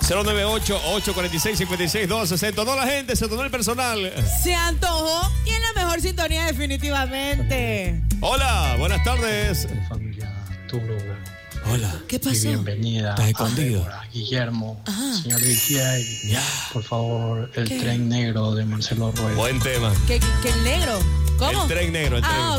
098-846-5612. Toda la gente, se tornó el personal. Se antojó y en la mejor sintonía definitivamente. Hola, buenas tardes. Familia Turo. Hola. ¿Qué pasó? Bienvenida. ¿Estás escondido? A Guillermo. Ajá. Señor DJ. Ya. Por favor, el ¿Qué? tren negro de Marcelo Rueda. Buen tema. ¿Qué negro? ¿Cómo? El tren negro, el tren. Ah,